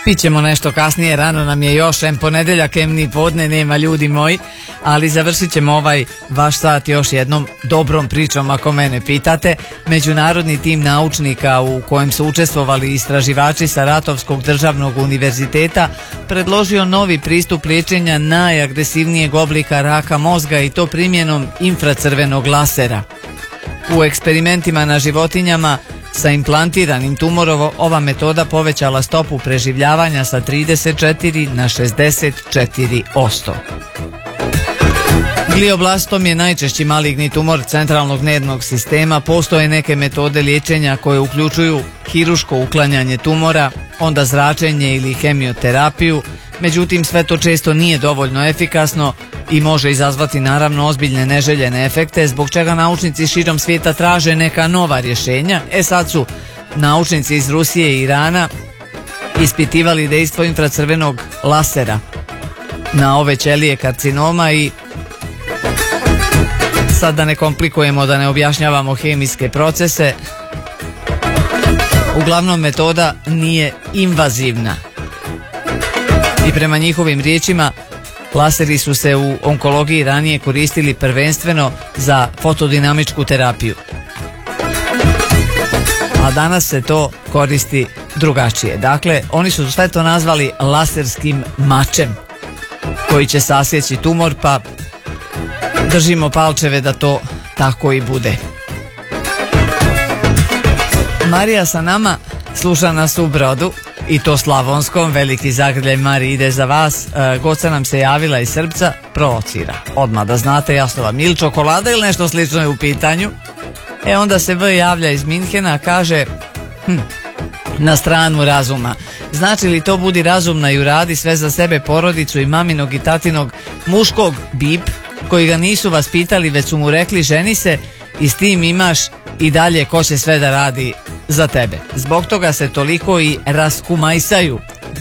Pićemo nešto kasnije, rano nam je još, ponedeljak, ni podne, nema ljudi moji, ali završit ćemo ovaj vaš sat još jednom dobrom pričom ako mene pitate. Međunarodni tim naučnika u kojem su učestvovali istraživači Saratovskog državnog univerziteta predložio novi pristup liječenja najagresivnijeg oblika raka mozga i to primjenom infracrvenog lasera. U eksperimentima na životinjama sa implantiranim tumorom ova metoda povećala stopu preživljavanja sa 34 na 64%. Glioblastom je najčešći maligni tumor centralnog nervnog sistema. Postoje neke metode liječenja koje uključuju hiruško uklanjanje tumora, onda zračenje ili hemioterapiju, međutim sve to često nije dovoljno efikasno i može izazvati naravno ozbiljne neželjene efekte, zbog čega naučnici širom svijeta traže neka nova rješenja. Sad su naučnici iz Rusije i Irana ispitivali dejstvo infracrvenog lasera na ove ćelije karcinoma i sad da ne komplikujemo, da ne objašnjavamo hemijske procese, uglavnom metoda nije invazivna. I prema njihovim riječima, laseri su se u onkologiji ranije koristili prvenstveno za fotodinamičku terapiju. A danas se to koristi drugačije. Dakle, oni su sve to nazvali laserskim mačem koji će sasjeći tumor, pa držimo palčeve da to tako i bude. Marija sa nama, sluša nas u Brodu i to slavonskom. Veliki zagrljaj, Mari, ide za vas. Goca nam se javila iz Srbca, provocira. Odmah da znate, jasno vam, ili čokolada ili nešto slično je u pitanju. Onda se V javlja iz Minhena, kaže na stranu razuma. Znači li to budi razumna i uradi sve za sebe, porodicu i maminog i tatinog muškog bip koji ga nisu vaspitali, već su mu rekli ženi se i s tim imaš i dalje ko će sve da radi za tebe. Zbog toga se toliko i raskumajsaju.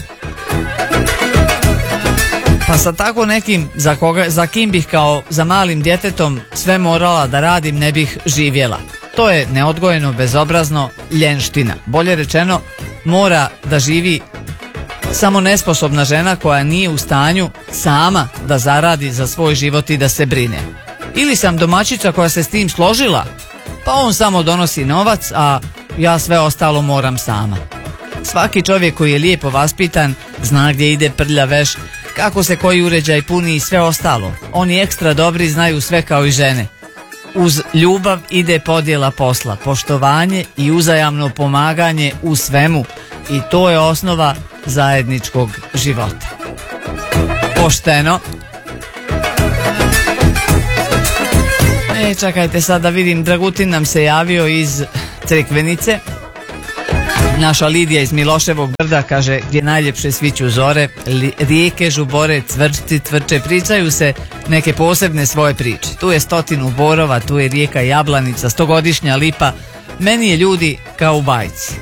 Pa sa tako nekim za kim bih kao za malim djetetom sve morala da radim ne bih živjela. To je neodgojeno, bezobrazno, ljenština. Bolje rečeno, mora da živi samo nesposobna žena koja nije u stanju sama da zaradi za svoj život i da se brine. Ili sam domaćica koja se s tim složila, pa on samo donosi novac, a ja sve ostalo moram sama. Svaki čovjek koji je lijepo vaspitan zna gdje ide prlja veš, kako se koji uređaj puni i sve ostalo. Oni ekstra dobri znaju sve kao i žene. Uz ljubav ide podjela posla, poštovanje i uzajamno pomaganje u svemu i to je osnova zajedničkog života. Pošteno. Čekajte sad da vidim, Dragutin nam se javio iz Crikvenice. Naša Lidija iz Miloševog brda kaže gdje najljepše sviću zore, rijeke žubore, cvrčci cvrče, pričaju se neke posebne svoje priče. Tu je 100 borova, tu je rijeka Jablanica, 100-godišnja lipa, meni je ljudi kao u bajci.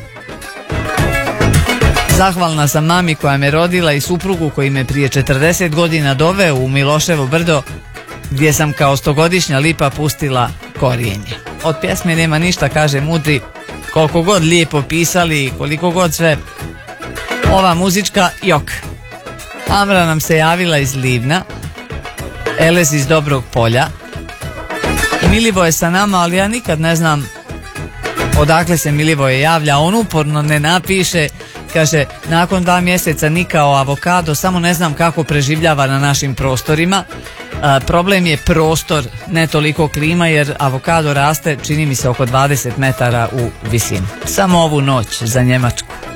Zahvalna sam mami koja me rodila i suprugu koji me prije 40 godina doveo u Miloševo brdo gdje sam kao 100-godišnja lipa pustila korijenje. Od pjesme nema ništa, kaže mudri, koliko god lijepo pisali, koliko god sve, ova muzička jok. Amra nam se javila iz Livna, Eles iz Dobrog Polja, Milivoje sa nama, ali ja nikad ne znam odakle se Milivoje javlja, on uporno ne napiše, kaže nakon 2 mjeseca nikao avokado, samo ne znam kako preživljava na našim prostorima. Problem je prostor, ne toliko klima, jer avokado raste, čini mi se, oko 20 metara u visini. Samo ovu noć za Njemačku.